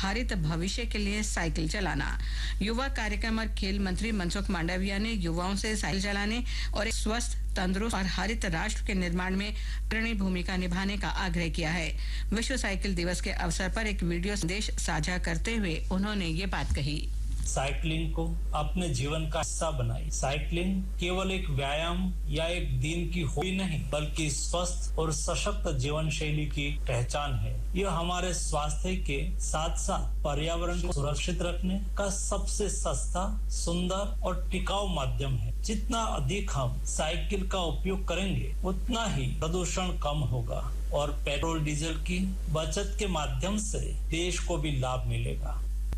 हरित भविष्य के लिए साइकिल चलाना। युवा कार्यक्रम और खेल मंत्री मनसुख मांडविया ने युवाओं से साइकिल चलाने और एक स्वस्थ, तंदुरुस्त और हरित राष्ट्र के निर्माण में अग्रणी भूमिका निभाने का आग्रह किया है। विश्व साइकिल दिवस के अवसर पर एक वीडियो संदेश साझा करते हुए उन्होंने ये बात कही। साइकिलिंग को अपने जीवन का हिस्सा बनाई। साइकिलिंग केवल एक व्यायाम या एक दिन की हॉबी नहीं, बल्कि स्वस्थ और सशक्त जीवन शैली की पहचान है। यह हमारे स्वास्थ्य के साथ साथ पर्यावरण को सुरक्षित रखने का सबसे सस्ता, सुंदर और टिकाऊ माध्यम है। जितना अधिक हम साइकिल का उपयोग करेंगे, उतना ही प्रदूषण कम होगा और पेट्रोल डीजल की बचत के माध्यम से देश को भी लाभ मिलेगा।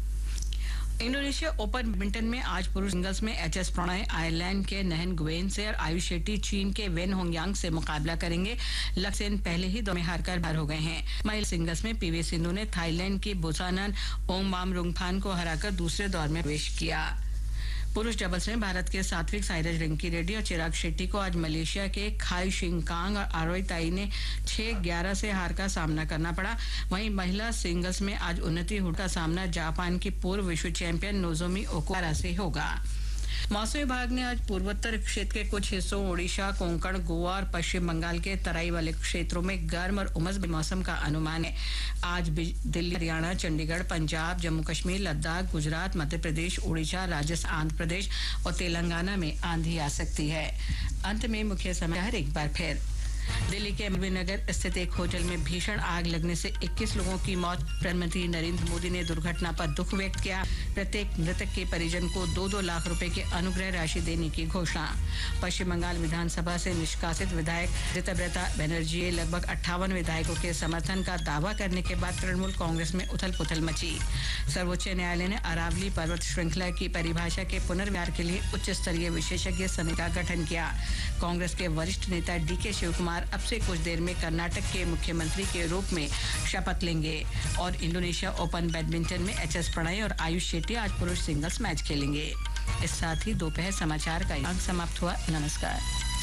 इंडोनेशिया ओपन बैडमिंटन में आज पुरुष सिंगल्स में एचएस प्रणय आयरलैंड के नहन गुवेन से और आयुष शेट्टी चीन के वेन होंगयांग से मुकाबला करेंगे। लक्ष्य सेन पहले ही दौर में हारकर बाहर हो गए हैं। महिला सिंगल्स में पीवी सिंधु ने थाईलैंड की बुसानन ओंगमामरुंगफान को हराकर दूसरे दौर में प्रवेश किया। पुरुष डबल्स में भारत के सात्विक साईराज रिंकी रेड्डी और चिराग शेट्टी को आज मलेशिया के खाई शिंगकांग और आरोई ताई ने 6-11 से हार का सामना करना पड़ा। वहीं महिला सिंगल्स में आज उन्नति हुड का सामना जापान की पूर्व विश्व चैंपियन नोजोमी ओकुहारा से होगा। मौसम विभाग ने आज पूर्वोत्तर क्षेत्र के कुछ हिस्सों, ओडिशा, कोंकण, गोवा और पश्चिम बंगाल के तराई वाले क्षेत्रों में गर्म और उमस भरे मौसम का अनुमान है। आज दिल्ली, हरियाणा, चंडीगढ़, पंजाब, जम्मू कश्मीर, लद्दाख, गुजरात, मध्य प्रदेश, उड़ीसा, राजस्थान, आंध्र प्रदेश और तेलंगाना में आंधी आ सकती है। अंत में मुख्य समाचार एक बार फिर। दिल्ली के नगर स्थित एक होटल में भीषण आग लगने से 21 लोगों की मौत। प्रधानमंत्री नरेंद्र मोदी ने दुर्घटना पर दुख व्यक्त किया। प्रत्येक मृतक के परिजन को 2-2 लाख रुपए की अनुग्रह राशि देने की घोषणा। पश्चिम बंगाल विधानसभा से निष्कासित विधायक ऋतव्रता बनर्जी ने लगभग 58 विधायकों के समर्थन का दावा करने के बाद तृणमूल कांग्रेस में उथल पुथल मची। सर्वोच्च न्यायालय ने अरावली पर्वत श्रृंखला की परिभाषा के पुनर्विचार के लिए उच्च स्तरीय विशेषज्ञ समिति का गठन किया। कांग्रेस के वरिष्ठ नेता डीके शिवकुमार अब से कुछ देर में कर्नाटक के मुख्यमंत्री के रूप में शपथ लेंगे। और इंडोनेशिया ओपन बैडमिंटन में एचएस प्रणय और आयुष शेट्टी आज पुरुष सिंगल्स मैच खेलेंगे। इस साथ ही दोपहर समाचार का अंक समाप्त हुआ। नमस्कार।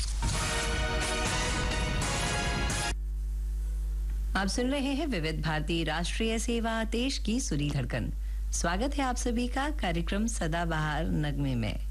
आप सुन रहे हैं विविध भारती राष्ट्रीय सेवा, देश की सुरीली धड़कन। स्वागत है आप सभी का कार्यक्रम सदाबहार नगमे में।